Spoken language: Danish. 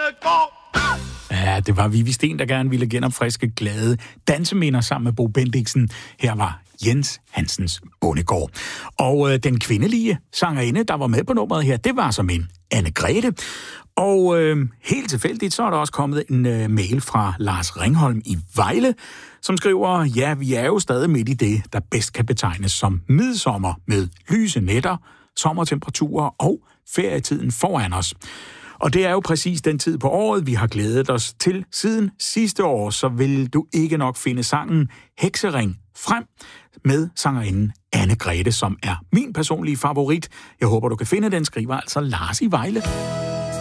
Bondegård. Ja, det var Vivi Sten, der gerne ville genopfriske glade danseminder sammen med Bo Bendiksen. Her var Jens Hansens Bondegård. Og den kvindelige sangerinde, der var med på nummeret her, det var som en Anne-Grethe. Og helt tilfældigt, så er der også kommet en mail fra Lars Ringholm i Vejle, som skriver, ja, vi er jo stadig midt i det, der bedst kan betegnes som midsommer med lyse nætter, sommertemperaturer og ferietiden foran os. Og det er jo præcis den tid på året, vi har glædet os til siden sidste år, så vil du ikke nok finde sangen Heksering frem med sangerinden Anne-Grethe, som er min personlige favorit. Jeg håber, du kan finde den, skriver altså Lars i Vejle.